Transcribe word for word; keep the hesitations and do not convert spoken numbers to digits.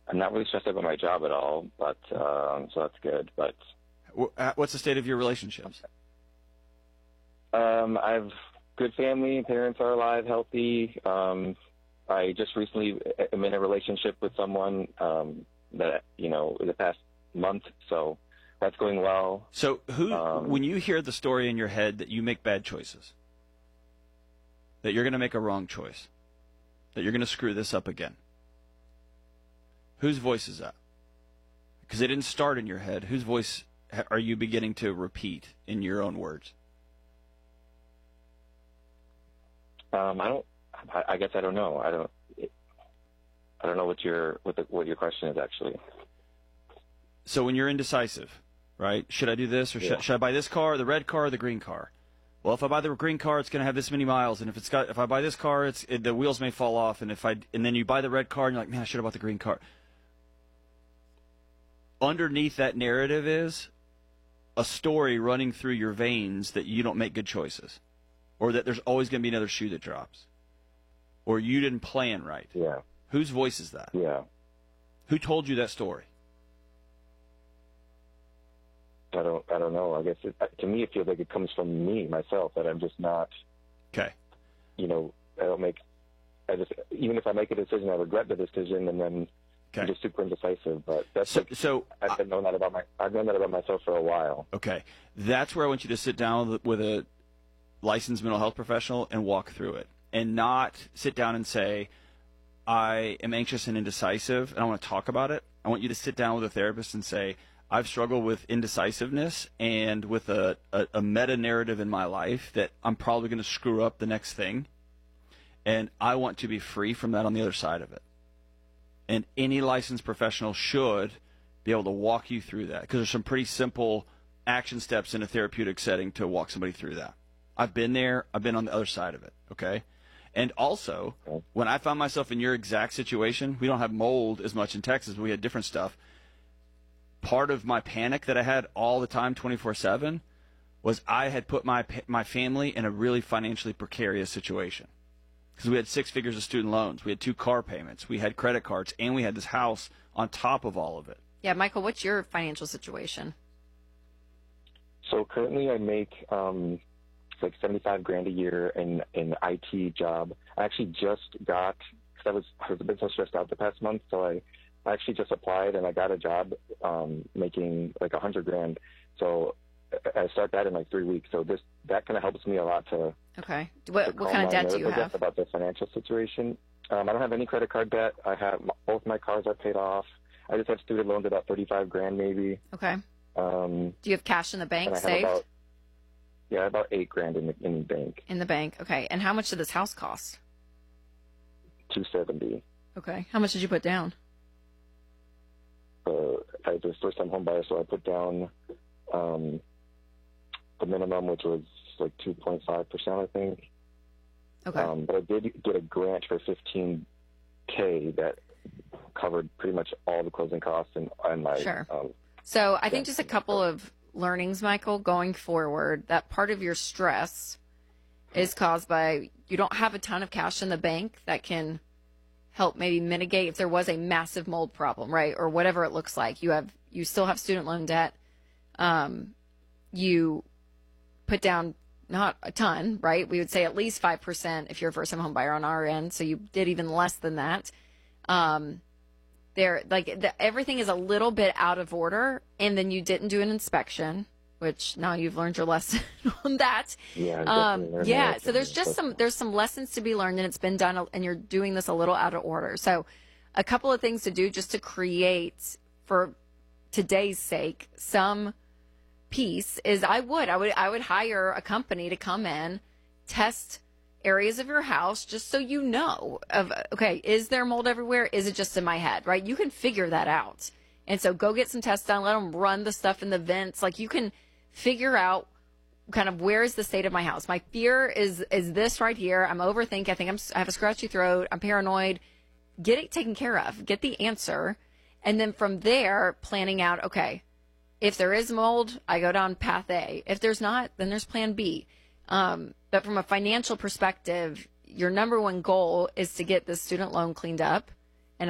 I'm not really stressed about my job at all, but um, so that's good. But what's the state of your relationships? Um, I have good family. Parents are alive, healthy. Um, I just recently am in a relationship with someone um, that, you know, in the past month, so that's going well. So who, um, when you hear the story in your head that you make bad choices, that you're going to make a wrong choice, that you're going to screw this up again, whose voice is that? Because it didn't start in your head. Whose voice are you beginning to repeat in your own words? Um, I don't. I, I guess I don't know. I don't. I don't know what your what the, what your question is actually. So when you're indecisive, right? Should I do this or should, yeah. should I buy this car, the red car, or the green car? Well, if I buy the green car, it's going to have this many miles, and if it's got, if I buy this car, it's it, the wheels may fall off, and if I and then you buy the red car, and you're like, man, I should have bought the green car. Underneath that narrative is a story running through your veins that you don't make good choices, or that there's always going to be another shoe that drops, or you didn't plan right. Yeah. Whose voice is that? Yeah. Who told you that story? I don't. I don't know. I guess it, to me, it feels like it comes from me myself, that I'm just not. Okay. You know, I don't make. I just even if I make a decision, I regret the decision, and then okay. I'm just super indecisive. But that's so. Like, so I've been known that about my. I've known that about myself for a while. Okay, that's where I want you to sit down with, with a licensed mental health professional and walk through it, and not sit down and say, I am anxious and indecisive, and I want to talk about it. I want you to sit down with a therapist and say, I've struggled with indecisiveness and with a, a, a meta-narrative in my life that I'm probably going to screw up the next thing, and I want to be free from that on the other side of it. And any licensed professional should be able to walk you through that, because there's some pretty simple action steps in a therapeutic setting to walk somebody through that. I've been there. I've been on the other side of it, okay? And also, when I found myself in your exact situation, we don't have mold as much in Texas, but we had different stuff. Part of my panic that I had all the time, twenty-four seven, was I had put my my family in a really financially precarious situation. Because we had six figures of student loans. We had two car payments. We had credit cards. And we had this house on top of all of it. Yeah, Michael, what's your financial situation? So currently I make um, like seventy-five grand a year in an I T job. I actually just got, because I was, I was a bit so stressed out the past month, so I I actually just applied and I got a job um, making like a hundred grand. So I start that in like three weeks. So this that kind of helps me a lot to. Okay. What to what kind of debt do you I guess have? About the financial situation. Um, I don't have any credit card debt. I have both my cars are paid off. I just have student loans about thirty-five grand maybe. Okay. Um, do you have cash in the bank and I saved? Have about, yeah, about eight grand in the in the bank. In the bank. Okay. And how much did this house cost? Two seventy. Okay. How much did you put down? Uh, I was a first-time home buyer, so I put down um, the minimum, which was like two point five percent, I think. Okay. Um, but I did get a grant for fifteen K that covered pretty much all the closing costs and, and my. Sure. Um, so I think just a couple of learnings, Michael, going forward. That part of your stress is caused by you don't have a ton of cash in the bank that can help maybe mitigate if there was a massive mold problem, right? Or whatever it looks like. You have, you still have student loan debt. Um, you put down not a ton, right? We would say at least five percent if you're a first time home buyer on our end. So you did even less than that. Um, there, like the, everything is a little bit out of order. And then you didn't do an inspection, which now you've learned your lesson on that. Yeah. Um, yeah. So there's just some, there's some lessons to be learned, and it's been done, and you're doing this a little out of order. So a couple of things to do just to create, for today's sake, some peace is I would, I would, I would hire a company to come in, test areas of your house, just so you know of, okay, is there mold everywhere? Is it just in my head, right? You can figure that out. And so go get some tests done. Let them run the stuff in the vents. Like you can figure out kind of where is the state of my house. My fear is is this right here. I'm overthinking. I think I'm, I have a scratchy throat. I'm paranoid. Get it taken care of. Get the answer. And then from there, planning out, okay, if there is mold, I go down path A. If there's not, then there's plan B. Um, but from a financial perspective, your number one goal is to get the student loan cleaned up.